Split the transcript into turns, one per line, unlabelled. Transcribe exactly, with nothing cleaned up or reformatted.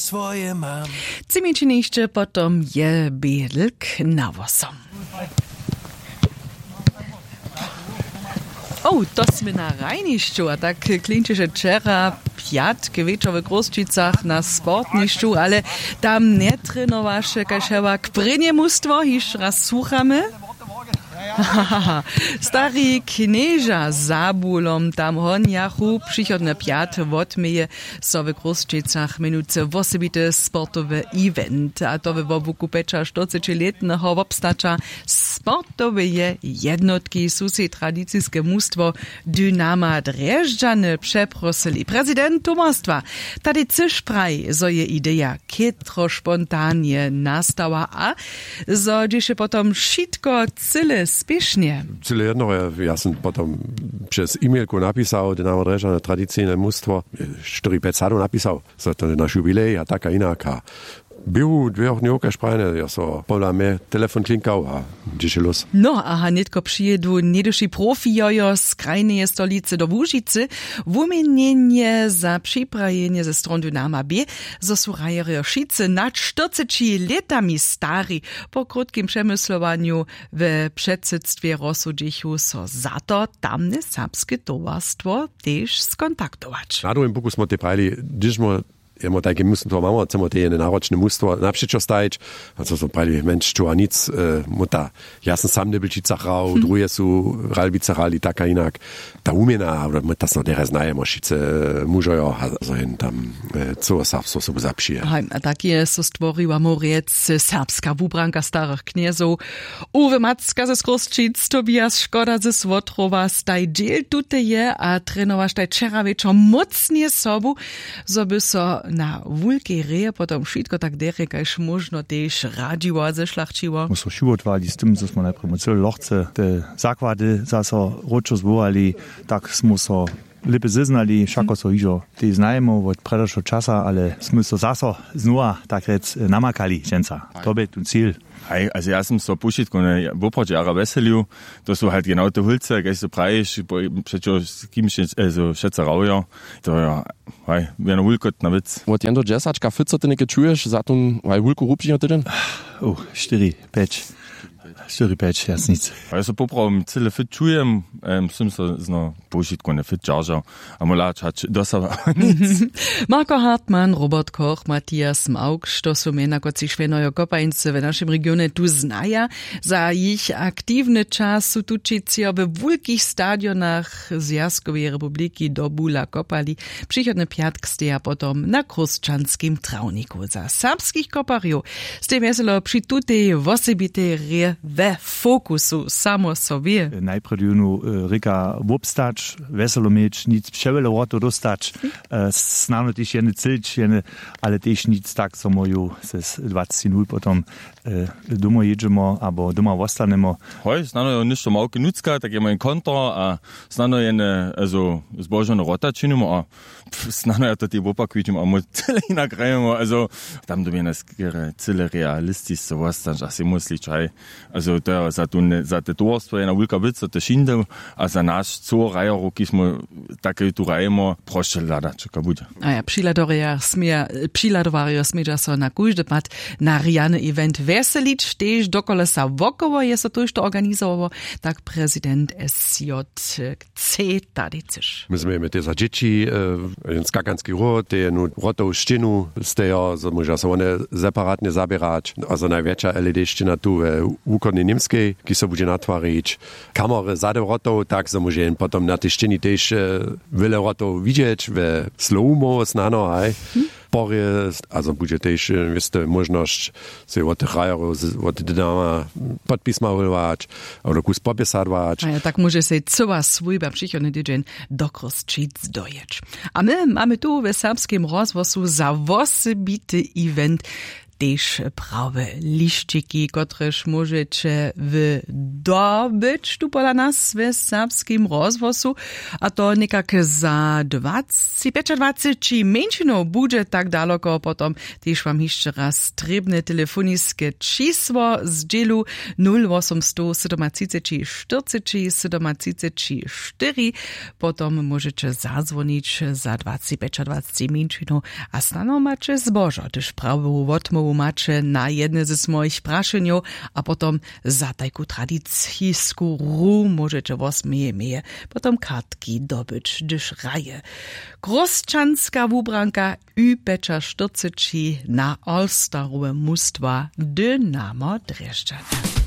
swoje mam.
Cimičinišće potom je bědlk na vosom. O, to sme na rajnišću, a tak klinčiše včera pjatke večer v Groščicach na sportnišću, ale tam ne trenovaše kaševa k prednjemustvo, hiš raz słuchamy. Stari knieża za bólom tam honjachu przychodne piate wotmeje so w Groščicach minuce wosebite sportowe event, a to we wobuku pecza czterdziestoletnego wobstacza sportowe jednotki susy tradycyjskie mustwo Dynama Drjeżdżany przeprosili prezydent tomostwa. Tady cyż praj, zo je idea kietro spontanie nastała, a zo dziś potom šitko cyle spiesznie.
Cyle jedno, ja sam potom przez e-mailku napisał, Dynamo Drjeżdżany tradycyjne mustwo, cztery pięć sadu napisał, że to nasz jubilej, a taka inaka. Był dwie ochniówka sprajne, ja so pola me telefon klinkał, a dziś los.
No, aha, nitko przyjedu nieduši profi jojo z krajnej stolicy do Łužicy, wumienienie za przyprajenie ze stron Dynama B, zo su rajerio šice nad czterdzieści letami stari, po krótkim przemyslowaniu w przedsedztwie rozsudzichu so za to tamne serbskie towarstwo też skontaktować.
Na drugim boku smo te prajli, gdyż mo Jemo takie mustwo mamy, chcemy te jedne náročne mustwo naprzeciw stajić, a co so prali, mensch, čuva nic, e, muta, ja sam sam ne bilčica hrał, hmm. drugie su ralbica hrali, taka inak, ta umiena, ale muta smo teraz znajemo, šice mužojo, a so hen tam, e, co serbstvo so zapšije.
A takie so stworiła moriec serbska wubranka starych kniezów, Uwe Macka ze Groščic, Tobias Škoda ze Svotrova, staj dziel tutaj je, a trenowasz taj wczera wieczor mocnie sobu, so by so na wulkej reje potom všetko tak dere, kajž možno tež radiło ze šlachčiło.
My so šuvotvali s tym, že smo najprv museli lochce, te zakłady zaso ročo zvolali, tak smo so lepe zeznali, šako so ižo te znajemo od predošlo časa, ale smo so zaso znova tak rec namakali, ženca. To je tu cilj.
Hej, also ja sam so pušitko ne voproč jara veselju, to su halt genau te hulce, kaj so praviš, přečo s kim še, also šeca raujo, to je, hej, vjeno vulkot na vic.
Od jendo džesačka fico ty neke čuješ, zatun, hej, vulku rupčijo tyden?
Oh, štyri, päť. Štyri, päť, jasnic.
Ja so popravom cyle fit čujem, um, sem so zno pušitko ne fit čaržal, a molač hač dosava nic.
Marko Hartmann, Robert Koch, Matthias Maugš, to su mena, kot si švenojo kopajnce v našem regione tu znaja. Za jich aktivny czas su tučicio w wulkich stadionach Zjazkowej Republiki do Bula kopali. Przychodny piatk steja potom na Kruszczanskim trawniku. Za serbskich koparjów z tym jeselo przy tutej wosebitej re we fokusu samo sobie.
Najpierw junu Rika wopstać, weselo mieć, nic przewele roto dostać, znano też jene cilć, jene, ale też nic tak samo ju z dwadzieścia nul potom doma jedziemy, albo doma ostanemy.
Hoj, znano je ništo małke nucka, tak jemo in kontra, a znano jene, also zboženo rota činimo, a znano je to ti wopakvičimo, a mo cele inak rejemo, also tam dobijene skere cele realistisce vostanč, a si muslič, hej. Also to je za, tu, za te tovarstvo je na vulka vic, to šindev, a za naš co rajeru, ki smo také tu rajemo, prošel lada, čeka bude.
A ja, přiladovario smieđa so na kúžde pat na rijane event veselič, tež dokole sa vokovo je so to išto organizovo, tak prezident S J C tady ciš.
My sme imeli te za džiči, jen skakanský rod, te je nu rotovú štinu, stejo, so môža sa one separátne zabierať, a za najväčšia L E D ština tu v úkornej Nimskej, ki sa bude natvariť kamery zade rotov, tak sa môže potom na tej štini tež veľa rotov vidieť, v slow-mo znano, aj. Hm? Porie, also bude tež, wieste, možnosť si od tých rajerov, od Dynama podpis malovať, alebo kus popisadovať.
A ja, tak môže sa celá svojba przychodný týždeň do Groščic dojeť. A my máme tu v serbskim rozvosu za osobity event tež prawe liščiki, kotrež możecie wydobyć tu pola nas w serbskim rozwosu, a to nekak za dwadzieścia pięć dwadzieścia mężczyzn bude tak daleko, potom tež wam jeszcze raz trebne telefoniskie čísło z dzielu nul osiem trzysta siedemdziesiąt czterdzieści siedemdziesiąt cztery, potom możecie zadzwonić za dwadzieścia pięć dwadzieścia mężczyzn, a stano macie zbożo, gdyż prawą odmowu macie na jedne ze moich praszeniów, a potom za tajku tradycyjsku ru możecie was meje meje, potom kartki dobyć, gdyż raje. Groszczanska wubranka U pięć czterdzieści na All-Starowe mustwa Dynamo Dreszczan.